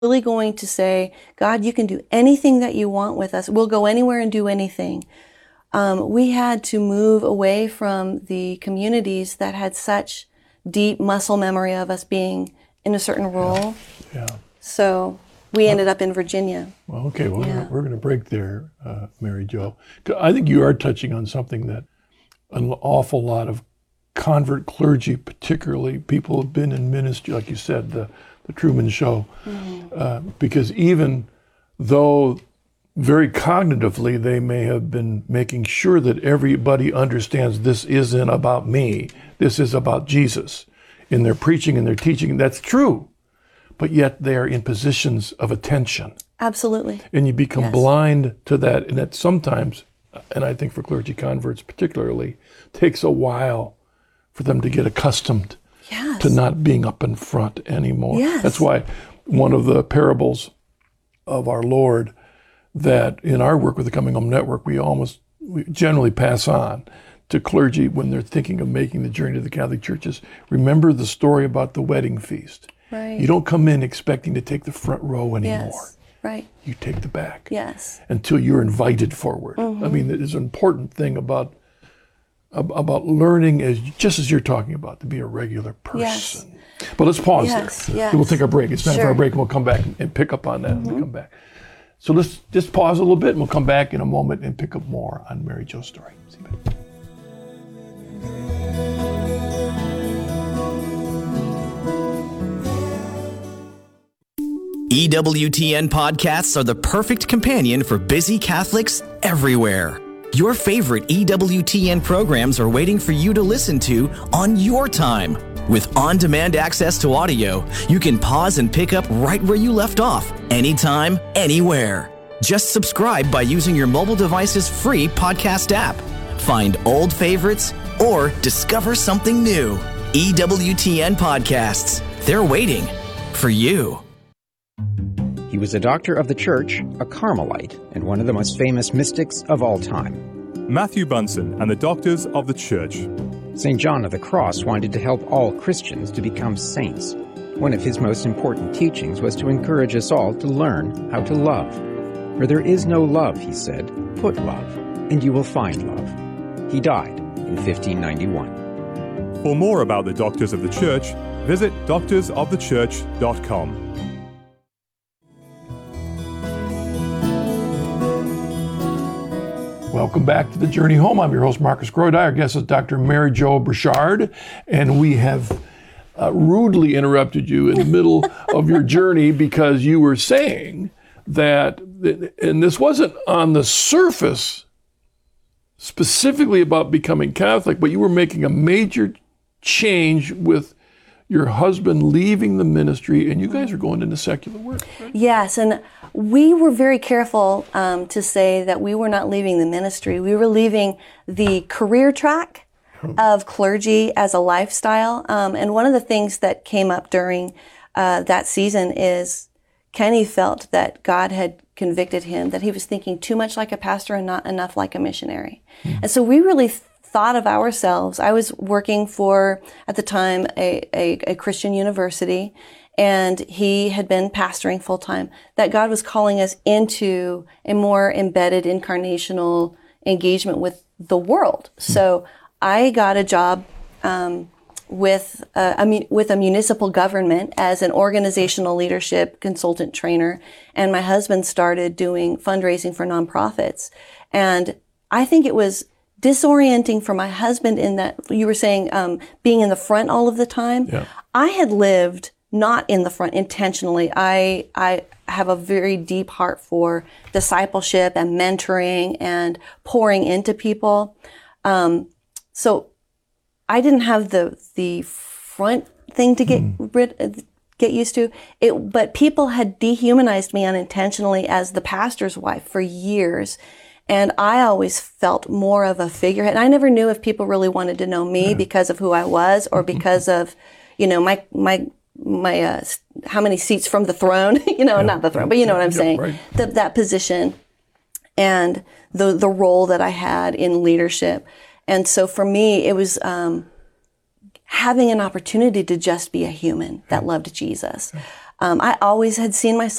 really going to say, God, you can do anything that you want with us. We'll go anywhere and do anything. We had to move away from the communities that had such deep muscle memory of us being in a certain role. Yeah. So we ended up in Virginia. Well, okay. Well, we're going to break there, Mary Jo. I think you are touching on something that an awful lot of convert clergy, particularly people who've been in ministry, like you said, the Truman Show, because even though very cognitively they may have been making sure that everybody understands this isn't about me, this is about Jesus, in their preaching and their teaching, that's true, but yet they're in positions of attention. Absolutely. And you become blind to that, and that sometimes, and I think for clergy converts particularly, takes a while for them to get accustomed to not being up in front anymore. Yes. That's why one of the parables of our Lord that in our work with the Coming Home Network, we generally pass on to clergy when they're thinking of making the journey to the Catholic churches. Remember the story about the wedding feast. Right. You don't come in expecting to take the front row anymore. Yes. Right. You take the back. Yes. Until you're invited forward. I mean, there's an important thing about learning, just as you're talking about, to be a regular person. Yes. But let's pause there. Yes. We'll take our break. It's time for our break, and we'll come back and pick up on that when we come back. So let's just pause a little bit, and we'll come back in a moment and pick up more on Mary Jo's story. See you back. EWTN podcasts are the perfect companion for busy Catholics everywhere. Your favorite EWTN programs are waiting for you to listen to on your time. With on-demand access to audio, you can pause and pick up right where you left off, anytime, anywhere. Just subscribe by using your mobile device's free podcast app. Find old favorites or discover something new. EWTN podcasts. They're waiting for you. He was a doctor of the church, a Carmelite, and one of the most famous mystics of all time. Matthew Bunson and the Doctors of the Church. St. John of the Cross wanted to help all Christians to become saints. One of his most important teachings was to encourage us all to learn how to love. Where there is no love, he said, put love, and you will find love. He died in 1591. For more about the Doctors of the Church, visit doctorsofthechurch.com. Welcome back to The Journey Home. I'm your host, Marcus Grody. Our guest is Dr. Mary Jo Burchard, and we have rudely interrupted you in the middle of your journey because you were saying that, and this wasn't on the surface specifically about becoming Catholic, but you were making a major change with your husband leaving the ministry, and you guys are going into secular work. Right? Yes, and we were very careful to say that we were not leaving the ministry. We were leaving the career track of clergy as a lifestyle. And one of the things that came up during that season is Kenny felt that God had convicted him, that he was thinking too much like a pastor and not enough like a missionary. And so we really thought of ourselves. I was working for, at the time, a Christian university, and he had been pastoring full time, that God was calling us into a more embedded incarnational engagement with the world. So I got a job with a municipal government as an organizational leadership consultant trainer, and my husband started doing fundraising for nonprofits. And I think it was disorienting for my husband in that you were saying being in the front all of the time. Yeah. I had lived not in the front intentionally. I have a very deep heart for discipleship and mentoring and pouring into people. So I didn't have the front thing to get used to. But people had dehumanized me unintentionally as the pastor's wife for years. And I always felt more of a figurehead. And I never knew if people really wanted to know me because of who I was or because of, my how many seats from the throne, not the throne, but you know what I'm saying, right. that position and the role that I had in leadership. And so for me, it was having an opportunity to just be a human that loved Jesus. I always had seen myself